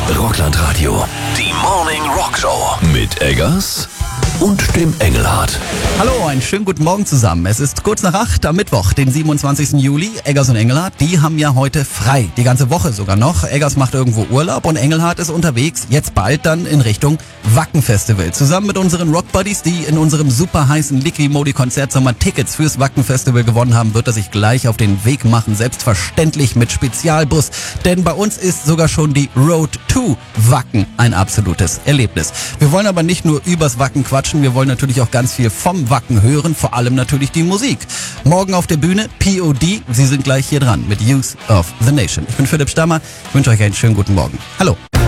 Rockland Radio, die Morning Rock Show mit Eggers und dem Engelhardt. Hallo, einen schönen guten Morgen zusammen. Es ist kurz nach 8 am Mittwoch, den 27. Juli. Eggers und Engelhardt, die haben ja heute frei. Die ganze Woche sogar noch. Eggers macht irgendwo Urlaub und Engelhardt ist unterwegs, jetzt bald dann in Richtung Wacken-Festival. Zusammen mit unseren Rock-Buddies, die in unserem super heißen Liqui-Modi-Konzertsommer Tickets fürs Wacken-Festival gewonnen haben, wird er sich gleich auf den Weg machen. Selbstverständlich mit Spezialbus. Denn bei uns ist sogar schon die Road to Wacken ein absolutes Erlebnis. Wir wollen aber nicht nur übers Wacken quatschen, wir wollen natürlich auch ganz viel vom Wacken hören, vor allem natürlich die Musik. Morgen auf der Bühne POD, Sie sind gleich hier dran mit Youth of the Nation. Ich bin Philipp Stammer, ich wünsche euch einen schönen guten Morgen. Hallo.